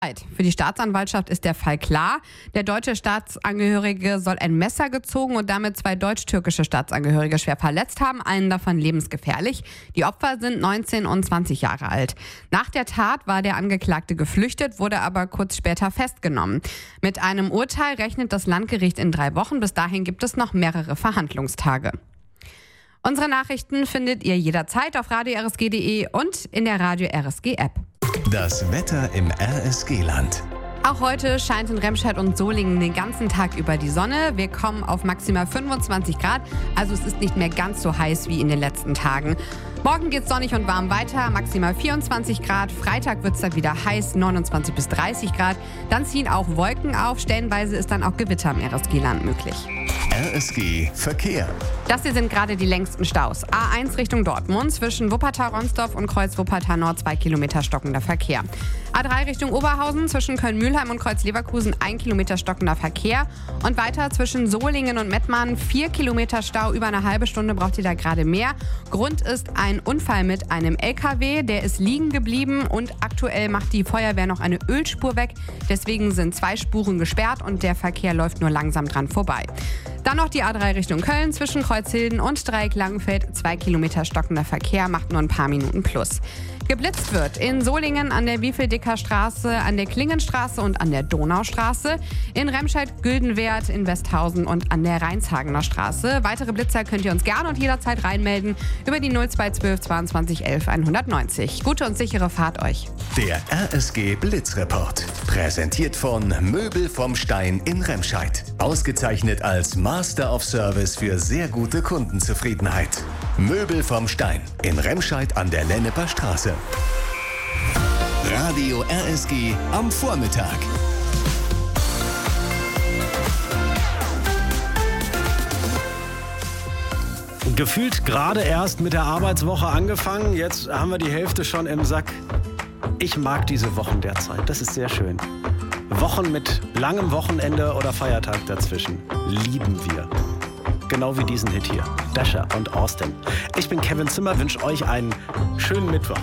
Für die Staatsanwaltschaft ist der Fall klar. Der deutsche Staatsangehörige soll ein Messer gezogen und damit 2 deutsch-türkische Staatsangehörige schwer verletzt haben, einen davon lebensgefährlich. Die Opfer sind 19 und 20 Jahre alt. Nach der Tat war der Angeklagte geflüchtet, wurde aber kurz später festgenommen. Mit einem Urteil rechnet das Landgericht in 3 Wochen. Bis dahin gibt es noch mehrere Verhandlungstage. Unsere Nachrichten findet ihr jederzeit auf radio-rsg.de und in der Radio-RSG-App. Das Wetter im RSG-Land. Auch heute scheint in Remscheid und Solingen den ganzen Tag über die Sonne. Wir kommen auf maximal 25 Grad, also es ist nicht mehr ganz so heiß wie in den letzten Tagen. Morgen geht's sonnig und warm weiter, maximal 24 Grad. Freitag wird's dann wieder heiß, 29 bis 30 Grad. Dann ziehen auch Wolken auf, stellenweise ist dann auch Gewitter im RSG-Land möglich. RSG Verkehr. Das hier sind gerade die längsten Staus. A1 Richtung Dortmund, zwischen Wuppertal-Ronsdorf und Kreuz Wuppertal-Nord 2 Kilometer stockender Verkehr. A3 Richtung Oberhausen, zwischen Köln-Mühlheim und Kreuz Leverkusen 1 Kilometer stockender Verkehr. Und weiter zwischen Solingen und Mettmann 4 Kilometer Stau, über eine halbe Stunde braucht ihr da gerade mehr. Grund ist ein Unfall mit einem LKW, der ist liegen geblieben und aktuell macht die Feuerwehr noch eine Ölspur weg. Deswegen sind 2 Spuren gesperrt und der Verkehr läuft nur langsam dran vorbei. Dann noch die A3 Richtung Köln, zwischen Kreuzhilden und Dreieck-Langenfeld 2 Kilometer stockender Verkehr, macht nur ein paar Minuten plus. Geblitzt wird in Solingen an der Wiefeldicker Straße, an der Klingenstraße und an der Donaustraße, in Remscheid, Güldenwert, in Westhausen und an der Rheinshagener Straße. Weitere Blitzer könnt ihr uns gerne und jederzeit reinmelden über die 0212 22 11 190. Gute und sichere Fahrt euch. Der RSG Blitzreport. Präsentiert von Möbel vom Stein in Remscheid. Ausgezeichnet als Master of Service für sehr gute Kundenzufriedenheit. Möbel vom Stein in Remscheid an der Lenneper Straße. Radio RSG am Vormittag. Gefühlt gerade erst mit der Arbeitswoche angefangen, jetzt haben wir die Hälfte schon im Sack. Ich mag diese Wochen derzeit, das ist sehr schön. Wochen mit langem Wochenende oder Feiertag dazwischen lieben wir. Genau wie diesen Hit hier, Dasher und Austin. Ich bin Kevin Zimmer, wünsche euch einen schönen Mittwoch.